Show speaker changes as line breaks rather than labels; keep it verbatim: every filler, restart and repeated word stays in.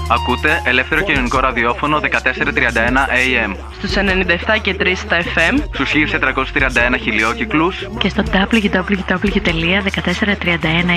Ακούτε ελεύθερο κοινωνικό ραδιόφωνο δεκατέσσερα τριάντα ένα έι εμ.
Στους ενενήντα επτά και τρία στα εφ εμ.
Στους χίλια τετρακόσιους τριάντα ένα χιλιόκυκλους.
Και στο double-u double-u double-u τελεία δεκατέσσερα τριάντα ένα